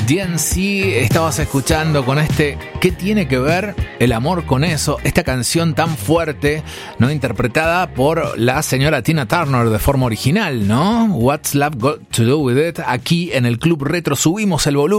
DNC estabas escuchando con este ¿qué tiene que ver el amor con eso? Esta canción tan fuerte, ¿no? Interpretada por la señora Tina Turner de forma original, ¿no? What's Love Got to Do With It? Aquí en el Club Retro subimos el volumen.